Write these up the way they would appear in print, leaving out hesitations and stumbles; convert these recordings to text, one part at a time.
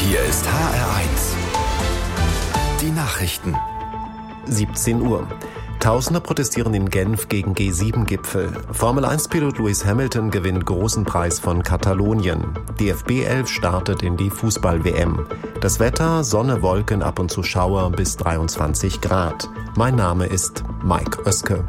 Hier ist HR1. Die Nachrichten. 17 Uhr. Tausende protestieren in Genf gegen G7-Gipfel. Formel-1-Pilot Lewis Hamilton gewinnt großen Preis von Katalonien. DFB 11 startet in die Fußball-WM. Das Wetter, Sonne, Wolken, ab und zu Schauer bis 23 Grad. Mein Name ist Mike Oeske.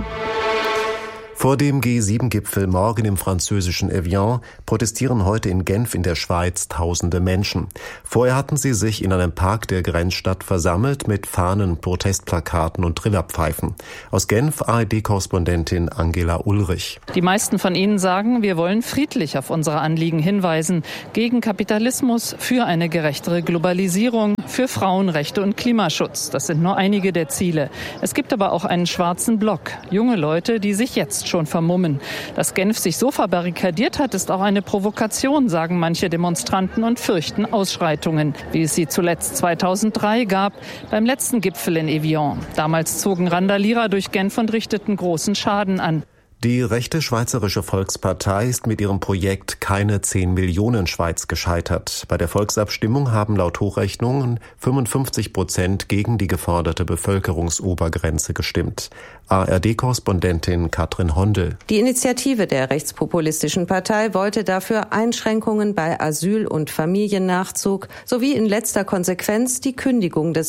Vor dem G7-Gipfel morgen im französischen Evian protestieren heute in Genf in der Schweiz tausende Menschen. Vorher hatten sie sich in einem Park der Grenzstadt versammelt mit Fahnen, Protestplakaten und Trillerpfeifen. Aus Genf ARD-Korrespondentin Angela Ulrich. Die meisten von ihnen sagen, wir wollen friedlich auf unsere Anliegen hinweisen. Gegen Kapitalismus, für eine gerechtere Globalisierung, für Frauenrechte und Klimaschutz. Das sind nur einige der Ziele. Es gibt aber auch einen schwarzen Block. Junge Leute, die sich jetzt schon vermummen. Dass Genf sich so verbarrikadiert hat, ist auch eine Provokation, sagen manche Demonstranten und fürchten Ausschreitungen, wie es sie zuletzt 2003 gab, beim letzten Gipfel in Evian. Damals zogen Randalierer durch Genf und richteten großen Schaden an. Die rechte Schweizerische Volkspartei ist mit ihrem Projekt Keine 10 Millionen Schweiz gescheitert. Bei der Volksabstimmung haben laut Hochrechnungen 55% gegen die geforderte Bevölkerungsobergrenze gestimmt. ARD-Korrespondentin Katrin Hondel. Die Initiative der rechtspopulistischen Partei wollte dafür Einschränkungen bei Asyl- und Familiennachzug sowie in letzter Konsequenz die Kündigung des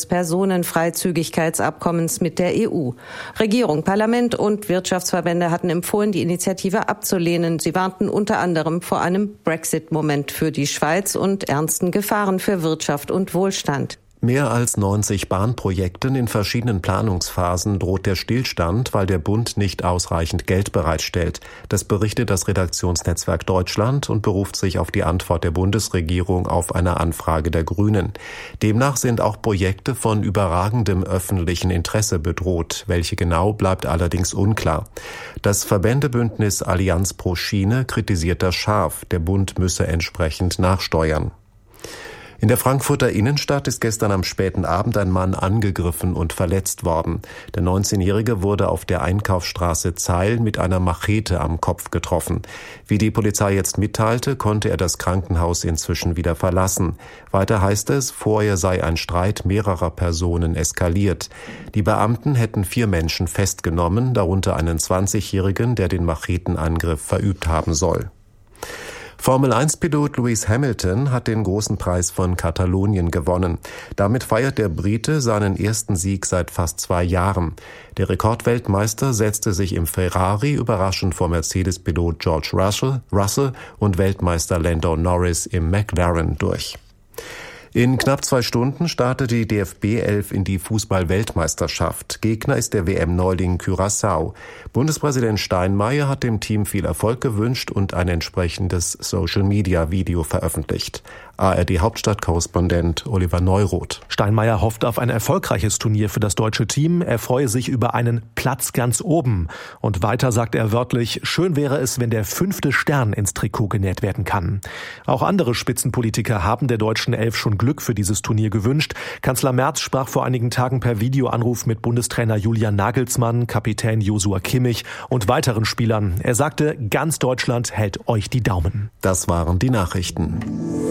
Personenfreizügigkeitsabkommens mit der EU. Regierung, Parlament und Wirtschaftsverbände hatten empfohlen, die Initiative abzulehnen. Sie warnten unter anderem vor einem Brexit-Moment für die Schweiz und ernsten Gefahren für Wirtschaft und Wohlstand. Mehr als 90 Bahnprojekten in verschiedenen Planungsphasen droht der Stillstand, weil der Bund nicht ausreichend Geld bereitstellt. Das berichtet das Redaktionsnetzwerk Deutschland und beruft sich auf die Antwort der Bundesregierung auf eine Anfrage der Grünen. Demnach sind auch Projekte von überragendem öffentlichen Interesse bedroht. Welche genau, bleibt allerdings unklar. Das Verbändebündnis Allianz pro Schiene kritisiert das scharf. Der Bund müsse entsprechend nachsteuern. In der Frankfurter Innenstadt ist gestern am späten Abend ein Mann angegriffen und verletzt worden. Der 19-Jährige wurde auf der Einkaufsstraße Zeil mit einer Machete am Kopf getroffen. Wie die Polizei jetzt mitteilte, konnte er das Krankenhaus inzwischen wieder verlassen. Weiter heißt es, vorher sei ein Streit mehrerer Personen eskaliert. Die Beamten hätten 4 Menschen festgenommen, darunter einen 20-Jährigen, der den Machetenangriff verübt haben soll. Formel-1-Pilot Lewis Hamilton hat den großen Preis von Katalonien gewonnen. Damit feiert der Brite seinen ersten Sieg seit fast 2 Jahren. Der Rekordweltmeister setzte sich im Ferrari überraschend vor Mercedes-Pilot George Russell und Weltmeister Lando Norris im McLaren durch. In knapp 2 Stunden startet die DFB 11 in die Fußball-Weltmeisterschaft. Gegner ist der WM-Neuling Curaçao. Bundespräsident Steinmeier hat dem Team viel Erfolg gewünscht und ein entsprechendes Social-Media-Video veröffentlicht. ARD-Hauptstadtkorrespondent Oliver Neuroth. Steinmeier hofft auf ein erfolgreiches Turnier für das deutsche Team. Er freue sich über einen Platz ganz oben. Und weiter sagt er wörtlich, schön wäre es, wenn der 5. Stern ins Trikot genäht werden kann. Auch andere Spitzenpolitiker haben der deutschen 11 schon Glück für dieses Turnier gewünscht. Kanzler Merz sprach vor einigen Tagen per Videoanruf mit Bundestrainer Julian Nagelsmann, Kapitän Joshua Kimmich und weiteren Spielern. Er sagte, ganz Deutschland hält euch die Daumen. Das waren die Nachrichten.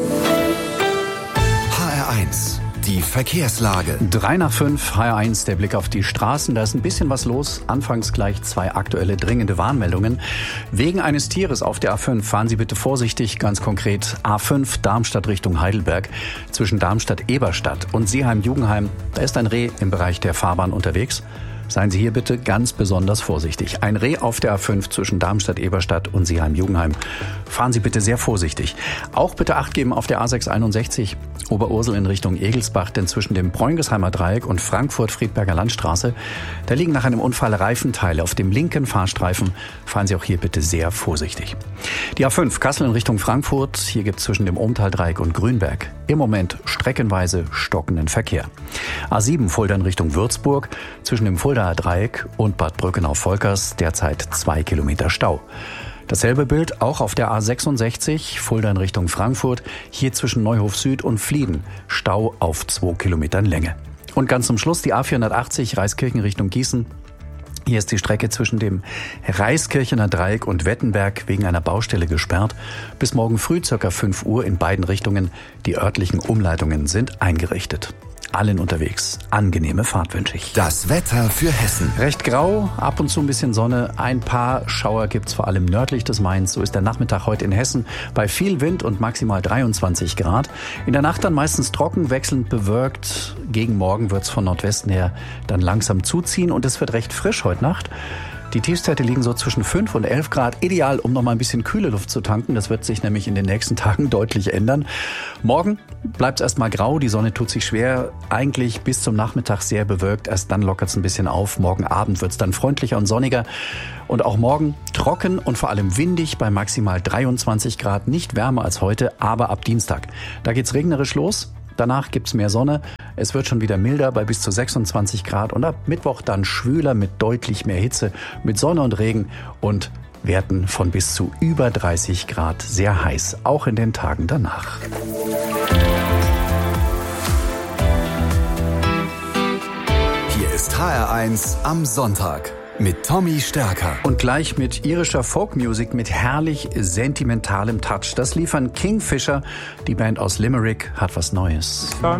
HR1, die Verkehrslage. 3:05, HR1, der Blick auf die Straßen. Da ist ein bisschen was los. Anfangs gleich 2 aktuelle dringende Warnmeldungen. Wegen eines Tieres auf der A5 fahren Sie bitte vorsichtig. Ganz konkret A5 Darmstadt Richtung Heidelberg. Zwischen Darmstadt-Eberstadt und Seeheim-Jugenheim. Da ist ein Reh im Bereich der Fahrbahn unterwegs. Seien Sie hier bitte ganz besonders vorsichtig. Ein Reh auf der A5 zwischen Darmstadt-Eberstadt und Seeheim-Jugenheim. Fahren Sie bitte sehr vorsichtig. Auch bitte Acht geben auf der A661 Oberursel in Richtung Egelsbach, denn zwischen dem Preungesheimer Dreieck und Frankfurt-Friedberger Landstraße, da liegen nach einem Unfall Reifenteile auf dem linken Fahrstreifen. Fahren Sie auch hier bitte sehr vorsichtig. Die A5 Kassel in Richtung Frankfurt. Hier gibt es zwischen dem Ohmtal-Dreieck und Grünberg im Moment streckenweise stockenden Verkehr. A7 Fulda in Richtung Würzburg. Zwischen dem Fuldaer Dreieck und Bad Brückenau-Volkers derzeit 2 Kilometer Stau. Dasselbe Bild auch auf der A66 Fulda in Richtung Frankfurt. Hier zwischen Neuhof Süd und Flieden Stau auf 2 Kilometern Länge. Und ganz zum Schluss die A480 Reiskirchen Richtung Gießen. Hier ist die Strecke zwischen dem Reiskirchener Dreieck und Wettenberg wegen einer Baustelle gesperrt. Bis morgen früh ca. 5 Uhr in beiden Richtungen. Die örtlichen Umleitungen sind eingerichtet. Allen unterwegs angenehme Fahrt wünsche ich. Das Wetter für Hessen. Recht grau, ab und zu ein bisschen Sonne. Ein paar Schauer gibt's vor allem nördlich des Mains. So ist der Nachmittag heute in Hessen bei viel Wind und maximal 23 Grad. In der Nacht dann meistens trocken, wechselnd bewölkt. Gegen Morgen wird's von Nordwesten her dann langsam zuziehen und es wird recht frisch heute Nacht. Die Tiefstwerte liegen so zwischen 5 und 11 Grad. Ideal, um noch mal ein bisschen kühle Luft zu tanken. Das wird sich nämlich in den nächsten Tagen deutlich ändern. Morgen bleibt es erstmal grau. Die Sonne tut sich schwer. Eigentlich bis zum Nachmittag sehr bewölkt. Erst dann lockert es ein bisschen auf. Morgen Abend wird es dann freundlicher und sonniger. Und auch morgen trocken und vor allem windig bei maximal 23 Grad. Nicht wärmer als heute, aber ab Dienstag. Da geht's regnerisch los. Danach gibt's mehr Sonne. Es wird schon wieder milder bei bis zu 26 Grad und ab Mittwoch dann schwüler mit deutlich mehr Hitze, mit Sonne und Regen und Werten von bis zu über 30 Grad. Sehr heiß, auch in den Tagen danach. Hier ist HR1 am Sonntag mit Tommy Stärker. Und gleich mit irischer Folkmusik mit herrlich sentimentalem Touch. Das liefern Kingfisher. Die Band aus Limerick hat was Neues.